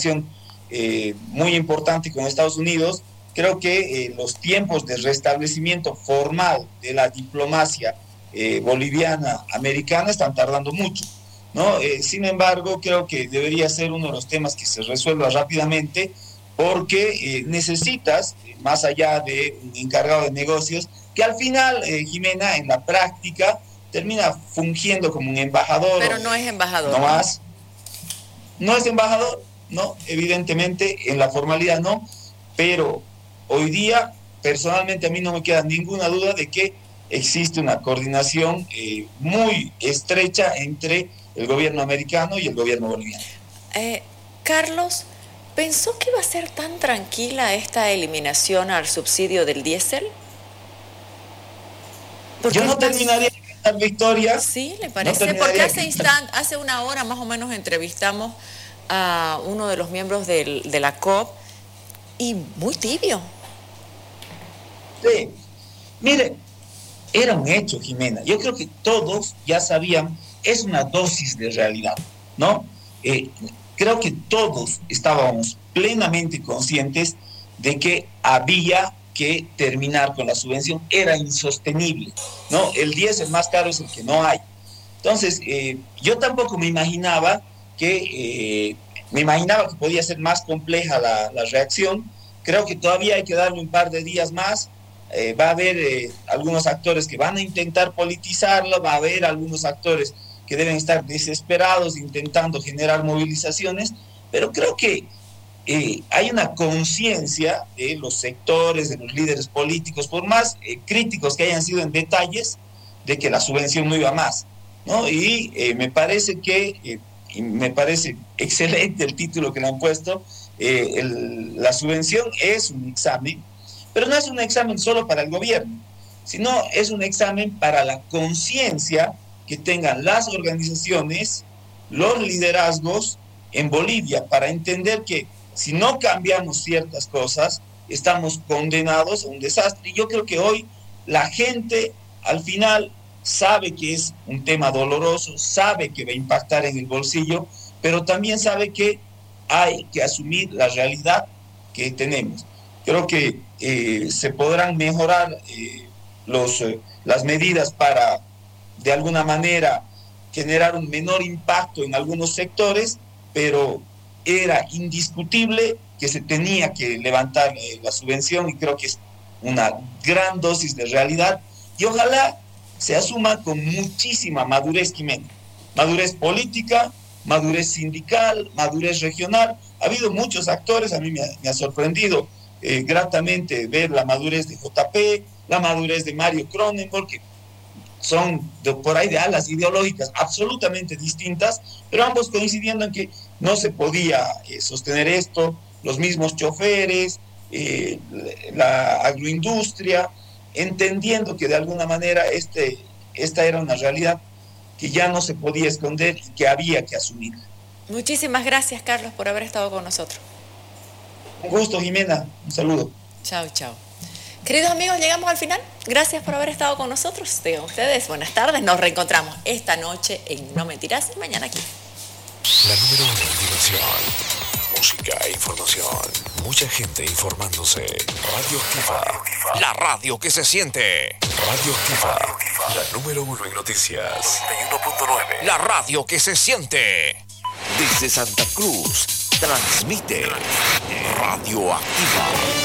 relación muy importante con Estados Unidos. Creo que los tiempos de restablecimiento formal de la diplomacia boliviana americana están tardando mucho, ¿no? Sin embargo, creo que debería ser uno de los temas que se resuelva rápidamente, porque necesitas, más allá de un encargado de negocios, que al final, Jimena, en la práctica, termina fungiendo como un embajador. Pero no es embajador. No más. No es embajador, no, evidentemente, en la formalidad no, pero hoy día, personalmente, a mí no me queda ninguna duda de que existe una coordinación muy estrecha entre el gobierno americano y el gobierno boliviano. Carlos, ¿pensó que iba a ser tan tranquila esta eliminación al subsidio del diésel? Yo no terminaría de ganar victoria. Sí, ¿le parece? Porque hace una hora más o menos entrevistamos a uno de los miembros de la COP y muy tibio. Sí, mire, era un hecho, Jimena. Yo creo que todos ya sabían, es una dosis de realidad, ¿no? Creo que todos estábamos plenamente conscientes de que había que terminar con la subvención, era insostenible, ¿no? El diésel más caro es el que no hay. Entonces, yo tampoco me imaginaba que podía ser más compleja la reacción. Creo que todavía hay que darle un par de días más. Va a haber algunos actores que van a intentar politizarlo, va a haber algunos actores que deben estar desesperados intentando generar movilizaciones, pero creo que hay una conciencia de los sectores, de los líderes políticos, por más críticos que hayan sido en detalles, de que la subvención no iba más, ¿no? Y me parece excelente el título que le han puesto. La subvención es un examen, pero no es un examen solo para el gobierno, sino es un examen para la conciencia que tengan las organizaciones, los liderazgos en Bolivia, para entender que si no cambiamos ciertas cosas, estamos condenados a un desastre. Y yo creo que hoy la gente al final sabe que es un tema doloroso, sabe que va a impactar en el bolsillo, pero también sabe que hay que asumir la realidad que tenemos. Creo que se podrán mejorar las medidas para, de alguna manera, generar un menor impacto en algunos sectores, pero era indiscutible que se tenía que levantar la subvención, y creo que es una gran dosis de realidad, y ojalá se asuma con muchísima madurez, Jimena, madurez política, madurez sindical, madurez regional. Ha habido muchos actores, a mí me ha sorprendido gratamente ver la madurez de JP, la madurez de Mario Cronenberg, que son por ahí de alas ideológicas absolutamente distintas, pero ambos coincidiendo en que no se podía sostener esto, los mismos choferes, la agroindustria, entendiendo que de alguna manera esta era una realidad que ya no se podía esconder y que había que asumir. Muchísimas gracias, Carlos, por haber estado con nosotros. Un gusto, Jimena. Un saludo. Chao, chao. Queridos amigos, llegamos al final. Gracias por haber estado con nosotros. Tengan ustedes buenas tardes. Nos reencontramos esta noche en No Mentirás y mañana aquí. La número 1 en diversión, música e información. Mucha gente informándose. Radioactiva. La radio que se siente. Radioactiva. La número 1 en noticias. 91.9. La radio que se siente. Desde Santa Cruz, transmite Radioactiva.